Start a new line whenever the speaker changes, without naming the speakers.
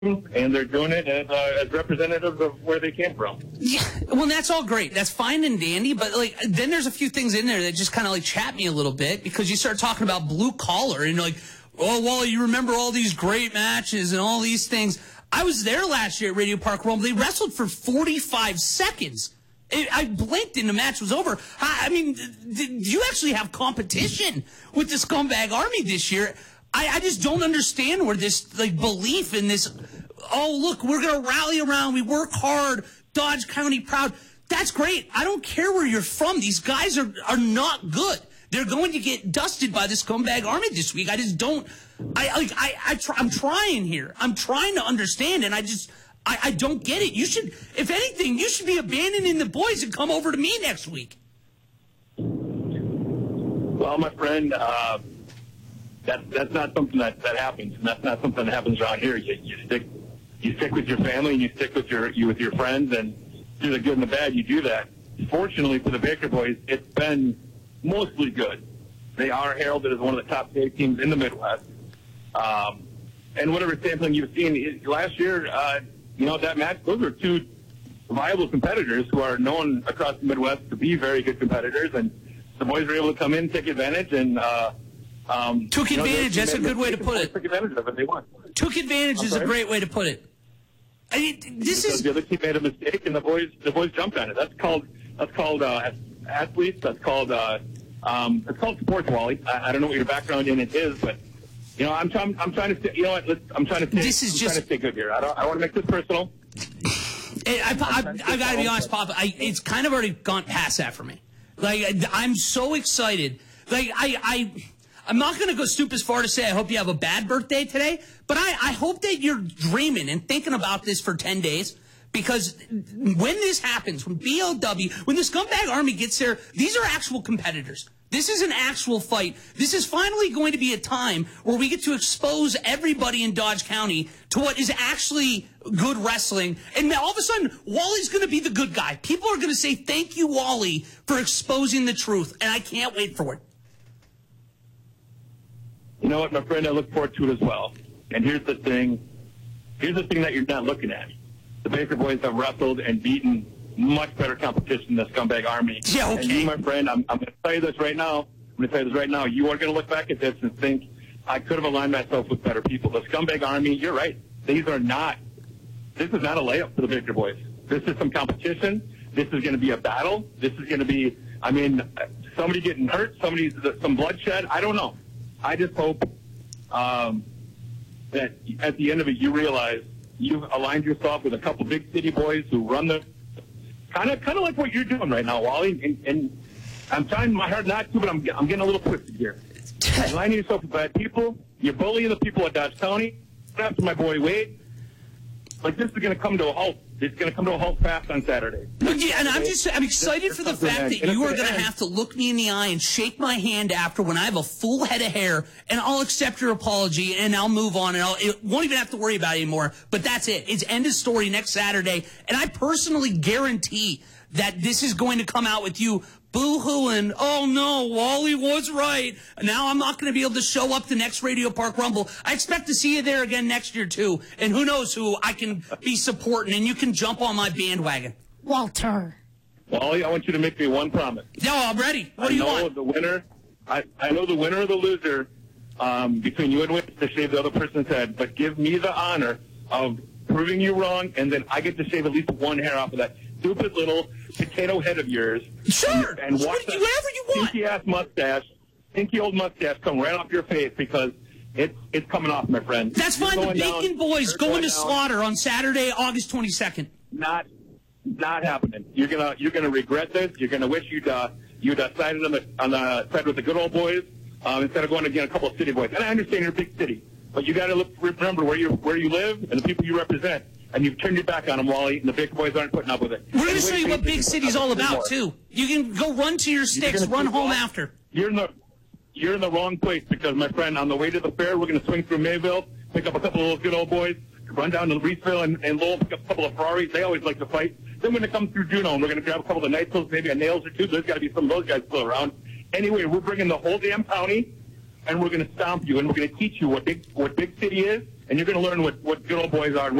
and they're doing it as representatives of where they came from.
Yeah, well, that's all great. That's fine and dandy, but like then there's a few things in there that just kind of like chat me a little bit because you start talking about blue collar and like, oh, Wally, you remember all these great matches and all these things. I was there last year at Radio Park Rumble. They wrestled for 45 seconds. I blinked and the match was over. I mean, do you actually have competition with the Scumbag Army this year? I just don't understand where this like belief in this, oh, look, we're going to rally around. We work hard. Dodge County proud. That's great. I don't care where you're from. These guys are not good. They're going to get dusted by the Scumbag Army this week. I just don't. I'm trying here. I'm trying to understand, and I don't get it. You should, if anything, you should be abandoning the boys and come over to me next week.
Well, my friend, that's not something that happens, and that's not something that happens around here. You stick with your family, and you stick with your friends, and through the good and the bad, you do that. Fortunately for the Baker boys, it's been mostly good. They are heralded as one of the top tag teams in the Midwest. And whatever sampling you've seen last year, that match, those were two viable competitors who are known across the Midwest to be very good competitors, and the boys were able to come in, take advantage, and
took advantage. That's a good way to put it.
Took advantage of it. They won.
Took advantage is a great way to put it. I mean,
the other team made a mistake, and the boys jumped on it. That's called athletes. That's called it's called sports, Wally. I don't know what your background in it is, but I'm trying to stay. You know what? I'm trying to stay good here. I want to make this personal.
I got to be honest, Papa. It's kind of already gone past that for me. Like I'm so excited. Like I'm not going to go stoop as far to say I hope you have a bad birthday today, but I hope that you're dreaming and thinking about this for 10 days. Because when this happens, when BOW, when the Scumbag Army gets there, these are actual competitors. This is an actual fight. This is finally going to be a time where we get to expose everybody in Dodge County to what is actually good wrestling. And all of a sudden, Wally's going to be the good guy. People are going to say, thank you, Wally, for exposing the truth. And I can't wait for it.
You know what, my friend? I look forward to it as well. And here's the thing that you're not looking at. The Baker boys have wrestled and beaten much better competition than the Scumbag Army.
Yeah, okay.
And you, my friend, I'm going to tell you this right now. You are going to look back at this and think, I could have aligned myself with better people. The Scumbag Army, you're right. This is not a layup for the Baker boys. This is some competition. This is going to be a battle. This is going to be, somebody getting hurt, some bloodshed. I don't know. I just hope that at the end of it, you realize you've aligned yourself with a couple big city boys who run the kind of like what you're doing right now, Wally. And I'm trying my hard not to, but I'm getting a little twisted here. Aligning yourself with bad people. You're bullying the people at Dodge County. After my boy Wade, like this is going to come to a halt. It's going to come to a halt fast on Saturday.
Yeah, and I'm excited for the fact that you are going to have to look me in the eye and shake my hand after when I have a full head of hair, and I'll accept your apology, and I'll move on, and it won't even have to worry about it anymore. But that's it. It's end of story next Saturday, and I personally guarantee that this is going to come out with you boo-hooing, oh no, Wally was right. Now I'm not going to be able to show up to next Radio Park Rumble. I expect to see you there again next year too. And who knows who I can be supporting, and you can jump on my bandwagon.
Walter.
Wally, I want you to make me one promise.
No, I'm ready. What do you want?
I know the winner or the loser between you and Witt to shave the other person's head, but give me the honor of proving you wrong, and then I get to shave at least one hair off of that stupid little potato head of yours.
Sure.
And watch
whatever you want.
Stinky old mustache come right off your face because it's coming off, my friend.
That's fine. The Bacon Boys going to Slaughter on Saturday, August 22nd.
Not happening. You're gonna regret this. You're gonna wish you'd sided on the side with the good old boys instead of going against a couple of city boys. And I understand you're a big city, but you got to remember where you live and the people you represent. And you've turned your back on them, Wally, and the big boys aren't putting up with it.
We're going to show you what big city's all about, too. You can go run to your sticks, run home after.
You're in the wrong place because, my friend, on the way to the fair, we're going to swing through Mayville, pick up a couple of those good old boys, run down to Reesville and Lowell, pick up a couple of Ferraris. They always like to fight. Then we're going to come through Juneau, and we're going to grab a couple of Night Hills, maybe a Nails or two. There's got to be some of those guys still around. Anyway, we're bringing the whole damn county, and we're going to stomp you, and we're going to teach you what big city is and you're going to learn what good old boys are.